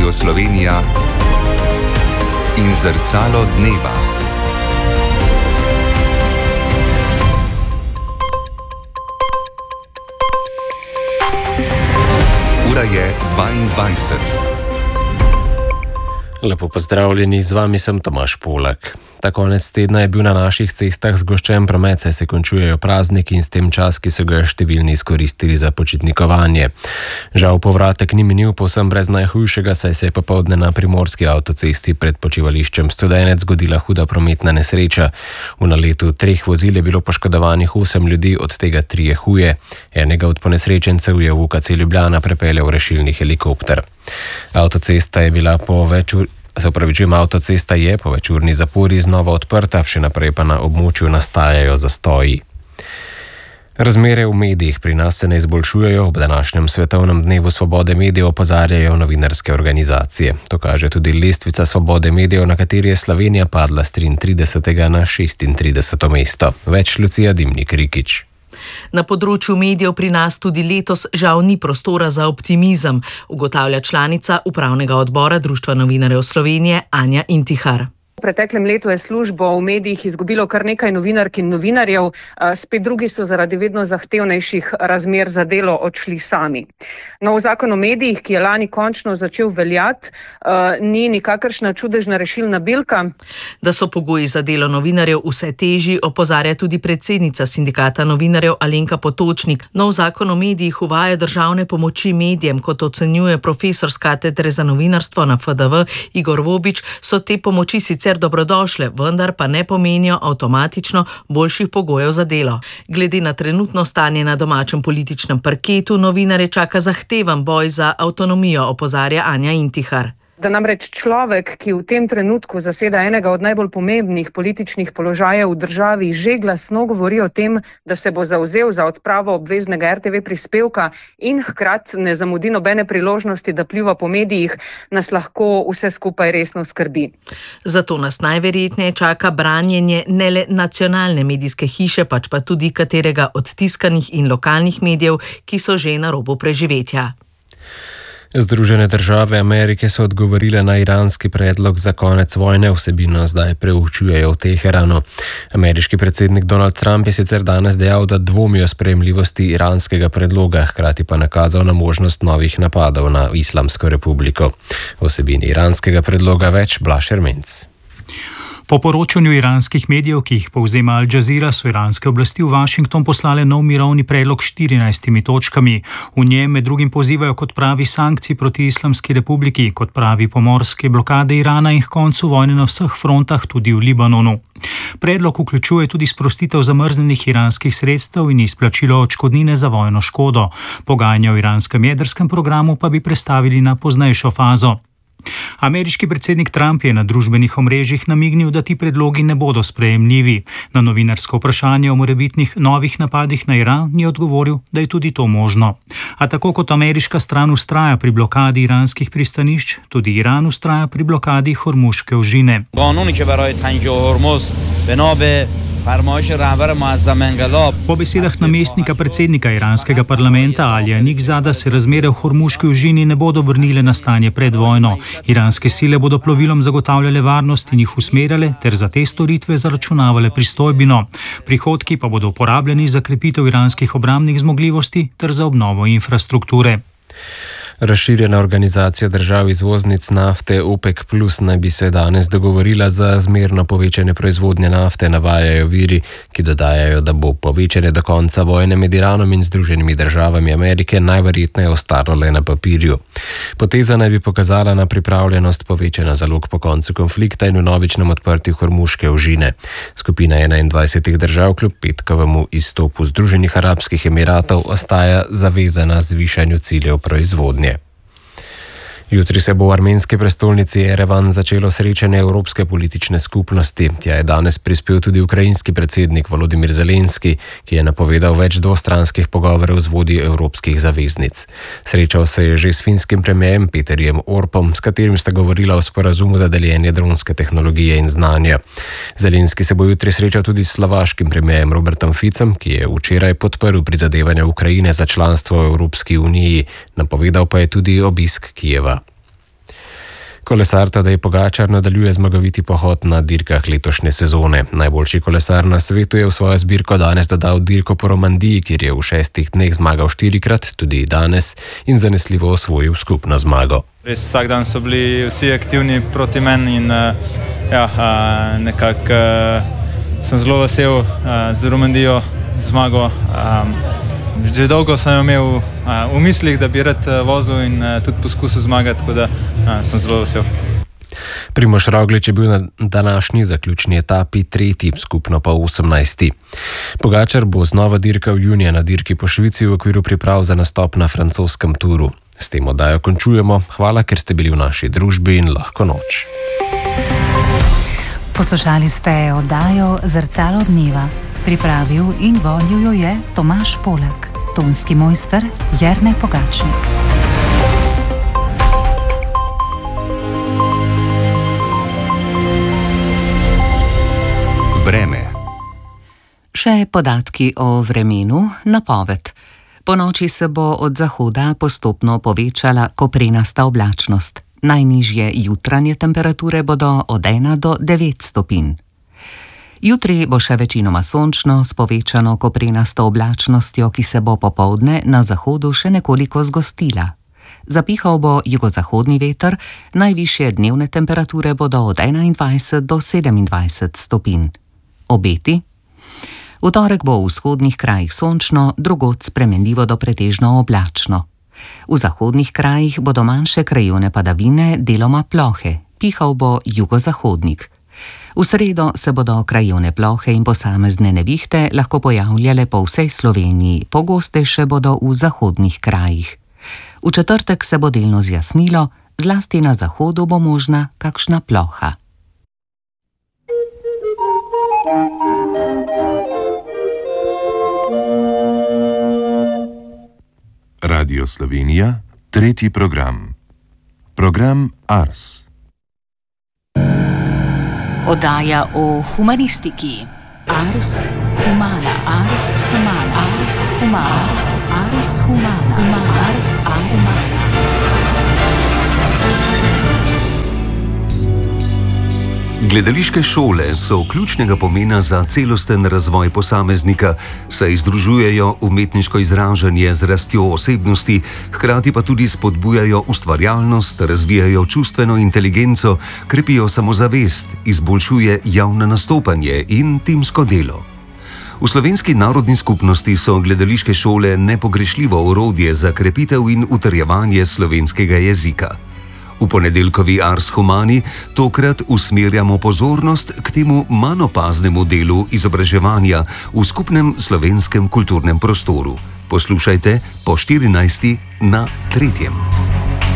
Radio Slovenija in Zrcalo dneva. Ura je 22. Lepo pozdravljeni, z vami sem Tomaž Polak. Ta konec tedna je bil na naših cestah zgoščen promet, saj se končujejo prazniki in s tem čas, ki so ga številni izkoristili za počitnikovanje. Žal povratek ni minil povsem brez najhujšega, saj se je popoldne na primorski avtocesti pred počivališčem Studenec zgodila huda prometna nesreča. V naletu 3 vozil je bilo poškodovanih 8 ljudi, od tega 3 huje. Enega od ponesrečencev je v UKC Ljubljana prepeljal rešilni helikopter. Avtocesta je po večurni zapori znova odprta, še naprej pa na območju nastajajo zastoji. Razmere v medijih pri nas se ne izboljšujejo, ob današnjem svetovnem dnevu svobode medijev opozarjajo novinarske organizacije. To kaže tudi lestvica svobode medijev, na kateri je Slovenija padla s 33. na 36. mesto. Več Lucija Dimnik-Rikić. Na področju medijev pri nas tudi letos žal ni prostora za optimizem, ugotavlja članica upravnega odbora Društva novinarjev Slovenije Anja Intihar. V preteklem letu je službo v medijih izgubilo kar nekaj novinark in novinarjev, spet drugi so zaradi vedno zahtevnejših razmer za delo odšli sami. Nov zakon o medijih, ki je lani končno začel veljati, ni nikakršna čudežna rešilna bilka. Da so pogoji za delo novinarjev vse težji, opozarja tudi predsednica sindikata novinarjev Alenka Potočnik. Nov zakon o medijih uvaja državne pomoči medijem, kot ocenjuje profesor s katedre za novinarstvo na FDV Igor Vobič, so te pomoči sicer dobrodošle, vendar pa ne pomenijo avtomatično boljših pogojev za delo. Glede na trenutno stanje na domačem političnem parketu, novinarje čaka zahteven boj za avtonomijo, opozarja Anja Intihar. Da namreč človek, ki v tem trenutku zaseda enega od najbolj pomembnih političnih položajev v državi, že glasno govori o tem, da se bo zavzel za odpravo obveznega RTV prispevka in hkrati ne zamudi nobene priložnosti, da pljuva po medijih, nas lahko vse skupaj resno skrbi. Zato nas najverjetneje čaka branjenje ne le nacionalne medijske hiše, pač pa tudi katerega od tiskanih in lokalnih medijev, ki so že na robu preživetja. Združene države Amerike so odgovorile na iranski predlog za konec vojne, vsebino zdaj preučujejo v Teheranu. Ameriški predsednik Donald Trump je sicer danes dejal, da dvomi o sprejemljivosti iranskega predloga, hkrati pa nakazal na možnost novih napadov na Islamsko republiko. O vsebini iranskega predloga več Blaž Ermenc. Po poročanju iranskih medijev, ki jih povzema Al Jazeera, so iranske oblasti v Washington poslale nov mirovni predlog s 14 točkami. V njem med drugim pozivajo k odpravi sankcij proti Islamski republiki, k odpravi pomorske blokade Irana in k koncu vojne na vseh frontah, tudi v Libanonu. Predlog vključuje tudi sprostitev zamrznenih iranskih sredstev in izplačilo odškodnine za vojno škodo. Pogajanja o iranskem jedrskem programu pa bi prestavili na poznejšo fazo. Ameriški predsednik Trump je na družbenih omrežjih namignil, da ti predlogi ne bodo sprejemljivi. Na novinarsko vprašanje o morebitnih novih napadih na Iran je odgovoril, da je tudi to možno. A tako kot ameriška stran vztraja pri blokadi iranskih pristanišč, tudi Iran vztraja pri blokadi Hormuške ožine. Po besedah namestnika predsednika iranskega parlamenta Alija Nikzada se razmere v Hormuški ožini ne bodo vrnile na stanje pred vojno. Iranske sile bodo plovilom zagotavljale varnost in jih usmerjale ter za te storitve zaračunavale pristojbino. Prihodki pa bodo uporabljeni za krepitev iranskih obrambnih zmogljivosti ter za obnovo infrastrukture. Razširjena organizacija držav izvoznic nafte OPEC Plus naj bi se danes dogovorila za zmerno povečanje proizvodnje nafte, navajajo viri, ki dodajajo, da bo povečanje do konca vojne med Iranom in Združenimi državami Amerike najverjetneje ostalo le na papirju. Poteza naj bi pokazala na pripravljenost povečanja zalog po koncu konflikta in vnovičnem odprtju Hormuške ožine. Skupina 21 držav kljub petkovemu izstopu Združenih arabskih emiratov ostaja zavezana zvišanju ciljev proizvodnje. Jutri se bo v armenski prestolnici Erevan začelo srečanje Evropske politične skupnosti. Tja je danes prispel tudi ukrajinski predsednik Volodimir Zelenski, ki je napovedal več dvostranskih pogovorov z vodji evropskih zaveznic. Srečal se je že s finskim premierjem Peterjem Orpom, s katerim sta govorila o sporazumu za deljenje dronske tehnologije in znanja. Zelenski se bo jutri srečal tudi s slovaškim premierjem Robertom Ficem, ki je včeraj podprl prizadevanja Ukrajine za članstvo v Evropski uniji. Napovedal pa je tudi obisk Kijeva. Kolesar Tadej Pogačar nadaljuje zmagoviti pohod na dirkah letošnje sezone. Najboljši kolesar na svetu je v svojo zbirko danes dodal dirko po Romandiji, kjer je v 6 dneh zmagal 4-krat, tudi danes, in zanesljivo osvojil skupno zmago. Res vsak dan so bili vsi aktivni proti meni in nekako sem zelo vesel z Romandijo zmago. Že dolgo sem imel v mislih, da bi rad vozil in tudi poskusil zmagati, tako da sem zelo vesel. Primož Roglič je bil na današnji zaključni etapi 3., skupno pa 18. Pogačar bo znova dirkal junija na dirki po Švici v okviru priprav za nastop na francoskem turu. S tem oddajo končujemo. Hvala, ker ste bili v naši družbi in lahko noč. Poslušali ste oddajo Zrcalo dneva. Pripravil in vodil jo je Tomaž Polak, tonski mojster Jernej Pogačnik. Vreme. Še podatki o vremenu, napoved. Ponoči se bo od zahoda postopno povečala koprenasta oblačnost. Najnižje jutranje temperature bodo od 1 do 9 stopinj. Jutri bo še večinoma sončno s povečano koprenasto oblačnostjo, ki se bo popoldne na zahodu še nekoliko zgostila. Zapihal bo jugozahodni veter, najvišje dnevne temperature bodo od 21 do 27 stopinj. Obeti. V torek bo v vzhodnih krajih sončno, drugod spremenljivo do pretežno oblačno. V zahodnih krajih bodo manjše krajevne padavine, deloma plohe, pihal bo jugozahodnik. V sredo se bodo krajevne plohe in posamezne nevihte lahko pojavljale po vsej Sloveniji, pogostejše bodo v zahodnih krajih. V četrtek se bo delno zjasnilo, zlasti na zahodu bo možna kakšna ploha. Radio Slovenija, 3. program. Program Ars. Oddaja o humanistiki. Ars humana, ars humana, ars humana, ars humana, ars humana. Gledališke šole so ključnega pomena za celosten razvoj posameznika, saj združujejo umetniško izražanje z rastjo osebnosti, hkrati pa tudi spodbujajo ustvarjalnost, razvijajo čustveno inteligenco, krepijo samozavest, izboljšuje javno nastopanje in timsko delo. V slovenski narodni skupnosti so gledališke šole nepogrešljivo orodje za krepitev in utrjevanje slovenskega jezika. V ponedeljkovi Ars Humani tokrat usmerjamo pozornost k temu manj opaznemu delu izobraževanja v skupnem slovenskem kulturnem prostoru. Poslušajte po 14. na 3.